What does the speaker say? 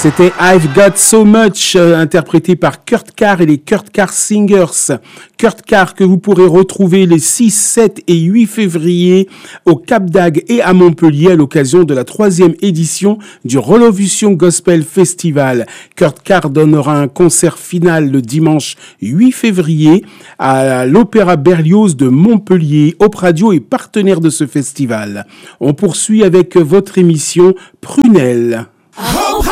C'était I've Got So Much, interprété par Kurt Carr et les Kurt Carr Singers. Kurt Carr que vous pourrez retrouver les 6, 7 et 8 février au Cap d'Agde et à Montpellier à l'occasion de la 3e édition du Revolution Gospel Festival. Kurt Carr donnera un concert final le dimanche 8 février à l'Opéra Berlioz de Montpellier. Op Radio est partenaire de ce festival. On poursuit avec votre émission Prunelle. Hope